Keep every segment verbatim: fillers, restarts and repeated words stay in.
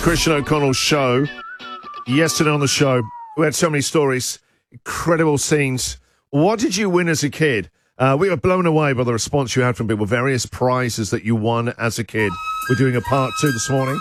Christian O'Connell's show. Yesterday on the show, we had so many stories, incredible scenes. What did you win as a kid? Uh, we were blown away by the response you had from people, various prizes that you won as a kid. We're doing a part two this morning.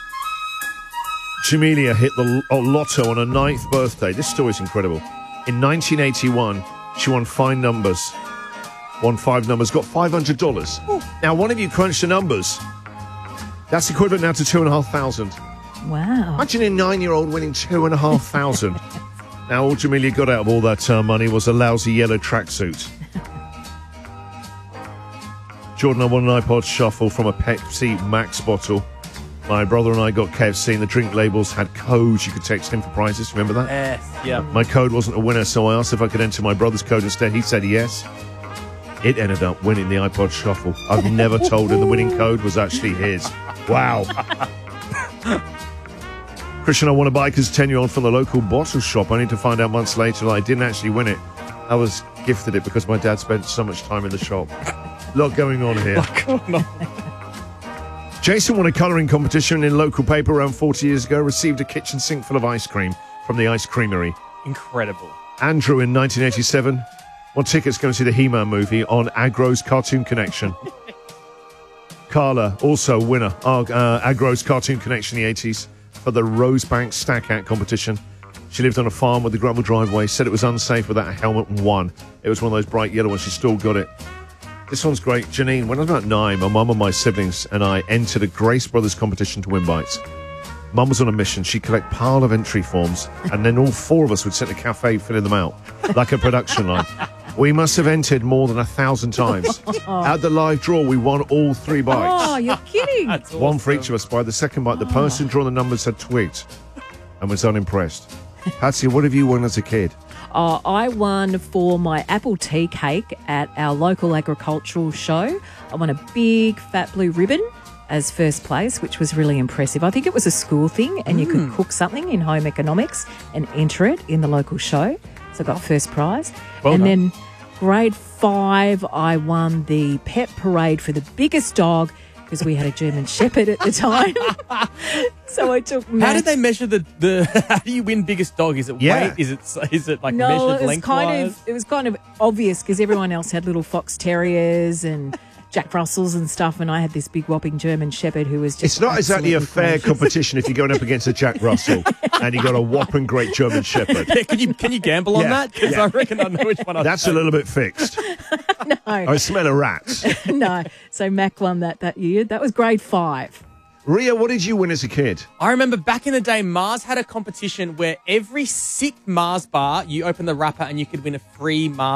Jamelia hit the oh, lotto on her ninth birthday. This story's incredible. In nineteen eighty-one, she won five numbers. Won five numbers, got five hundred dollars. Now, one of you crunched the numbers. That's equivalent now to two and a half thousand. Wow. Imagine a nine-year-old winning two and a half thousand. Now, all Jamelia got out of all that uh, money was a lousy yellow tracksuit. Jordan, I won an iPod Shuffle from a Pepsi Max bottle. My brother and I got K F C, and the drink labels had codes you could text in for prizes. Remember that? Yes, yeah. My code wasn't a winner, so I asked if I could enter my brother's code instead. He said yes. It ended up winning the iPod Shuffle. I've never told him the winning code was actually his. Wow. Christian, I won a bike as a ten-year-old from the local bottle shop, only to find out months later that I didn't actually win it. I was gifted it because my dad spent so much time in the shop. A lot going on here. Jason won a colouring competition in local paper around forty years ago, received a kitchen sink full of ice cream from the Ice Creamery. Incredible. Andrew in nineteen eighty-seven won tickets going to see the He-Man movie on Agro's Cartoon Connection. Carla, also winner, uh, Agro's Cartoon Connection in the eighties for the Rosebank Stack Out competition. She lived on a farm with a gravel driveway, said it was unsafe without a helmet, and won. It was one of those bright yellow ones. She still got it. This one's great. Janine, when I was about nine, my mum and my siblings and I entered a Grace Brothers competition to win bikes. Mum was on a mission. She'd collect pile of entry forms, and then all four of us would sit in a cafe filling them out, like a production line. We must have entered more than a thousand times. At the live draw, we won all three bikes. Oh, you're kidding. That's awesome. One for each of us. By the second bike, the person drawing the numbers had twigged and was unimpressed. Patsy, what have you won as a kid? Oh, I won for my apple tea cake at our local agricultural show. I won a big fat blue ribbon as first place, which was really impressive. I think it was a school thing, and mm. you could cook something in home economics and enter it in the local show. So I got first prize. Well and done. then grade five, I won the pet parade for the biggest dog because we had a German Shepherd at the time. So I took. How did they measure the, the how do you win biggest dog? Is it Yeah. weight? Is it is it like no, measured it was lengthwise? kind of it was kind of obvious because everyone else had little fox terriers and Jack Russells and stuff, and I had this big whopping German Shepherd who was just. It's not exactly a absolutely fair gorgeous. competition if you're going up against a Jack Russell and you got a whopping great German Shepherd. Yeah, can you can you gamble on Yeah, that? Because yeah. I reckon I know which one. I'd That's take. a little bit fixed. No, I smell a rat. no. So Mac won that that year. That was grade five. Ria, what did you win as a kid? I remember back in the day, Mars had a competition where every sixth Mars bar, you open the wrapper and you could win a free Mars